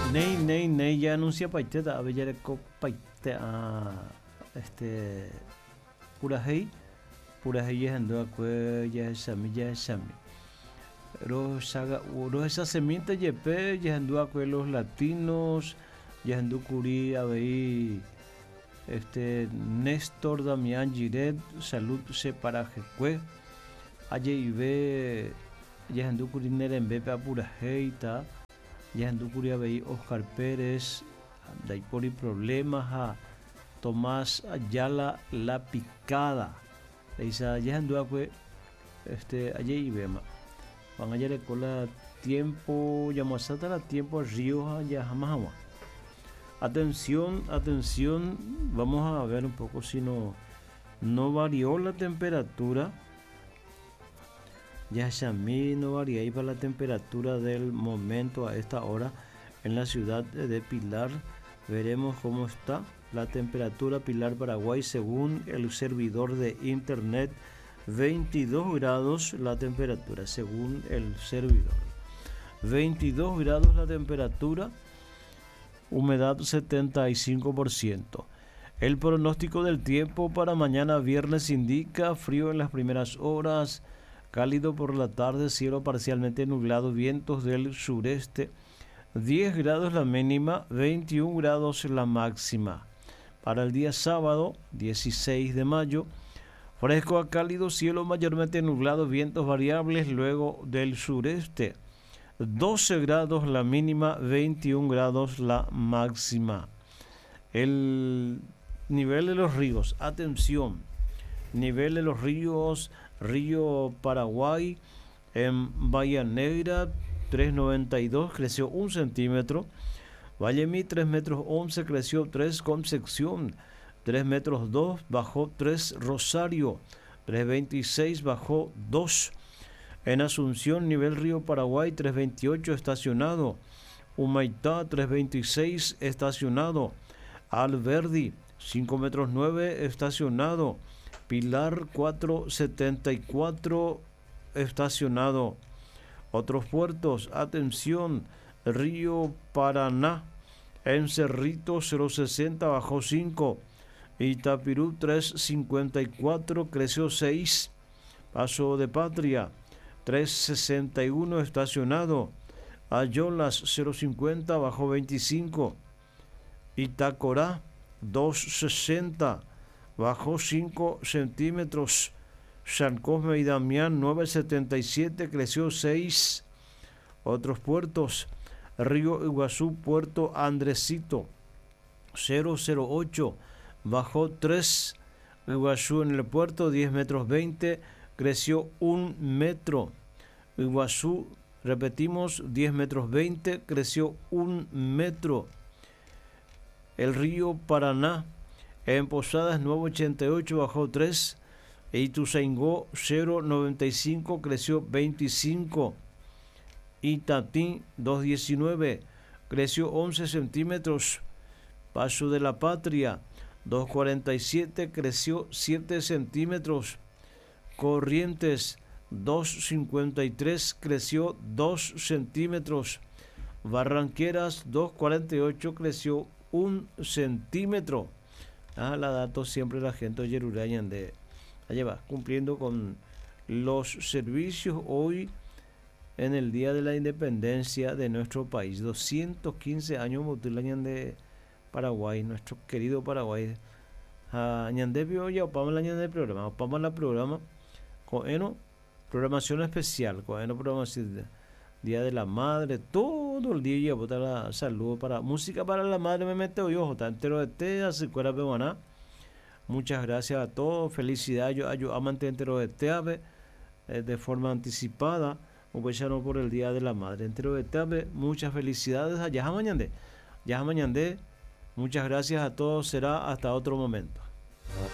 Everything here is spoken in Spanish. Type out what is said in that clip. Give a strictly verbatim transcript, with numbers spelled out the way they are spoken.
Ney, Ney, Ney ya anuncia paiteta, a ver paite a este pura hey, pura hey ya ando a cue ya sami ya sami. Ro saga ro esa semita yepe ya ando a cue los latinos, ya ando curi a ver este Néstor Damián Giret, salud se para jecue. Aye ve ya ando curi nerembe a pura hey ta. Ya ando curia veí Oscar Pérez, de ahí por problemas a Tomás Ayala La Picada. Le dice, ya ando pues, este, ayer y vema. Van ayer le cola tiempo, llamamos hasta la tiempo río ya jamás jamás. Atención, atención, vamos a ver un poco si no, no varió la temperatura. Ya Yashamí no varía ahí para la temperatura del momento a esta hora en la ciudad de Pilar. Veremos cómo está la temperatura Pilar Paraguay según el servidor de internet. veintidós grados la temperatura según el servidor. veintidós grados la temperatura, humedad setenta y cinco por ciento. El pronóstico del tiempo para mañana viernes indica frío en las primeras horas, cálido por la tarde, cielo parcialmente nublado, vientos del sureste, diez grados la mínima, veintiún grados la máxima. Para el día sábado, dieciséis de mayo, fresco a cálido, cielo mayormente nublado, vientos variables luego del sureste, doce grados la mínima, veintiún grados la máxima. El nivel de los ríos, atención, nivel de los ríos, Río Paraguay en Bahía Negra tres noventa y dos creció un centímetro, Vallemí tres metros once creció tres, Concepción tres metros dos bajó tres, Rosario tres veintiséis bajó dos, en Asunción nivel Río Paraguay tres veintiocho estacionado, Humaitá tres veintiséis estacionado, Alberdi cinco metros nueve estacionado, Pilar cuatro setenta y cuatro estacionado. Otros puertos, atención, Río Paraná, en Cerrito cero sesenta bajó cinco, Itapirú tres cincuenta y cuatro creció seis, Paso de Patria tres sesenta y uno estacionado, Ayolas cero cincuenta bajó veinticinco, Itacorá dos sesenta bajó cinco centímetros, San Cosme y Damián nueve setenta y siete creció seis. Otros puertos, Río Iguazú, Puerto Andresito cero cero ocho bajó tres, Iguazú en el puerto diez metros veinte creció un metro, Iguazú repetimos diez metros veinte creció un metro. El río Paraná en Posadas nueve ochenta y ocho bajó tres, e Ituzaingó cero noventa y cinco creció veinticinco, Itatí dos diecinueve creció once centímetros, Paso de la Patria dos cuarenta y siete creció siete centímetros, Corrientes dos cincuenta y tres creció dos centímetros, Barranqueras dos cuarenta y ocho creció un centímetro. Ah, la datos siempre la gente de Yerurañan de allá va, cumpliendo con los servicios hoy en el Día de la Independencia de nuestro país. doscientos quince años Motulañan de Paraguay, nuestro querido Paraguay. Ah, Ñandepio ya opamos la ñande programa, opamos la programa con eno, programación especial, con eno programación Día de la Madre, todo el día botar la salud para música para la madre me mete yo, está entero de té, así cuera peruana. Muchas gracias a todos, felicidades yo yo amante entero de té eh, de forma anticipada, o pues ya no por el Día de la Madre, entero de té, muchas felicidades allá mañana, ya mañana, muchas gracias a todos, será hasta otro momento.